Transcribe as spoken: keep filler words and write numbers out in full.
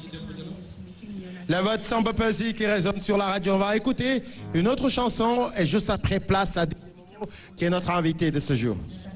La voix de Samba Peuzzi qui résonne sur la radio. On va écouter une autre chanson et juste après place à Démo, qui est notre invité de ce jour.